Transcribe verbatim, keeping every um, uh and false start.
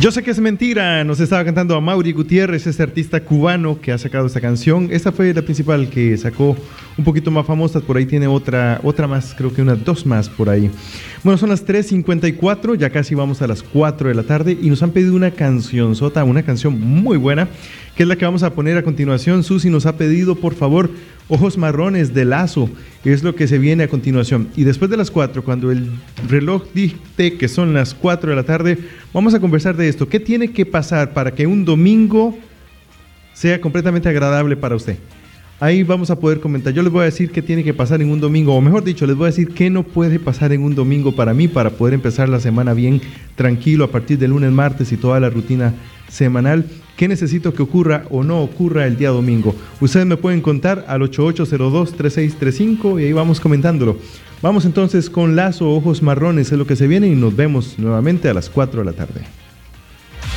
Yo sé que es mentira, nos estaba cantando Amaury Gutiérrez, este artista cubano que ha sacado esta canción. Esta fue la principal que sacó, un poquito más famosa, por ahí tiene otra, otra más, creo que unas dos más por ahí. Bueno, son las tres cincuenta y cuatro, ya casi vamos a las cuatro de la tarde y nos han pedido una cancionzota, una canción muy buena, que es la que vamos a poner a continuación. Susi nos ha pedido, por favor, Ojos Marrones de Lazo, que es lo que se viene a continuación. Y después de las cuatro, cuando el reloj dicte que son las cuatro de la tarde, vamos a conversar de esto. ¿Qué tiene que pasar para que un domingo sea completamente agradable para usted? Ahí vamos a poder comentar. Yo les voy a decir qué tiene que pasar en un domingo, o mejor dicho, les voy a decir qué no puede pasar en un domingo para mí, para poder empezar la semana bien tranquilo a partir del lunes, martes y toda la rutina semanal. ¿Qué necesito que ocurra o no ocurra el día domingo? Ustedes me pueden contar al ocho ocho cero dos, tres seis tres cinco y ahí vamos comentándolo. Vamos entonces con Lazo, Ojos Marrones, es lo que se viene y nos vemos nuevamente a las cuatro de la tarde.